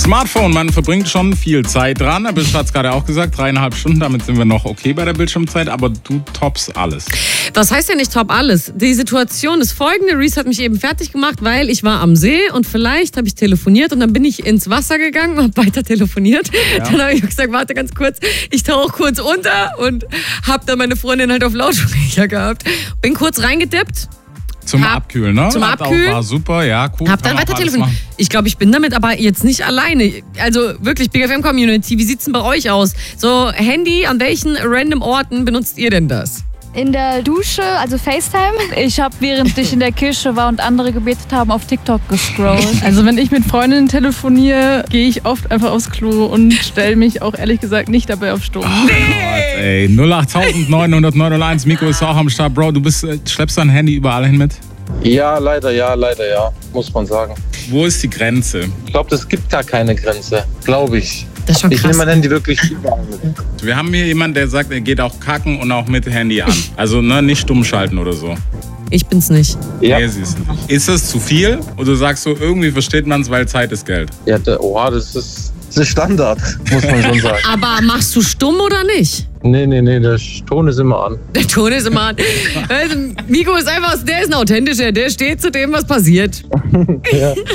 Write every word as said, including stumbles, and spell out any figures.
Smartphone, man verbringt schon viel Zeit dran. Aber ich hatte es gerade auch gesagt, dreieinhalb Stunden, damit sind wir noch okay bei der Bildschirmzeit, aber du toppst alles. Was heißt ja nicht top alles? Die Situation ist folgende. Reese hat mich eben fertig gemacht, weil ich war am See und vielleicht habe ich telefoniert und dann bin ich ins Wasser gegangen und habe weiter telefoniert. Ja. Dann habe ich gesagt, warte ganz kurz, ich tauche kurz unter und habe dann meine Freundin halt auf Lautsprecher gehabt. Bin kurz reingedippt. Zum hab, Abkühlen, ne? Zum Hat Abkühlen. Auch, war super, ja, cool. Hab dann weiter telefoniert. Ich glaube, ich bin damit aber jetzt nicht alleine. Also wirklich, Big F M Community, wie sieht's denn bei euch aus? So, Handy, an welchen random Orten benutzt ihr denn das? In der Dusche, also FaceTime. Ich habe, während ich in der Kirche war und andere gebetet haben, auf TikTok gescrollt. Also wenn ich mit Freundinnen telefoniere, gehe ich oft einfach aufs Klo und stelle mich auch ehrlich gesagt nicht dabei auf Stumm. Oh Gott, ey. null acht neun null null neun null eins, Miko ist auch am Start. Bro, du bist, schleppst dein Handy überall hin mit? Ja, leider ja, leider ja, muss man sagen. Wo ist die Grenze? Ich glaube, es gibt gar keine Grenze, glaube ich. Das ist schon krass. Ich nehme mein Handy wirklich überall mit. Wir haben hier jemanden, der sagt, er geht auch kacken und auch mit Handy an. Also ne, nicht stumm schalten oder so. Ich bin's nicht. Ja. Nee, siehst du nicht. Ist das zu viel? Oder sagst du, irgendwie versteht man es, weil Zeit ist Geld? Ja, der, oha, das ist, das ist Standard, muss man schon sagen. Aber machst du stumm oder nicht? Nee, nee, nee, der Ton ist immer an. Der Ton ist immer an. Also, Miko ist einfach, der ist ein authentischer, der steht zu dem, was passiert. Ja.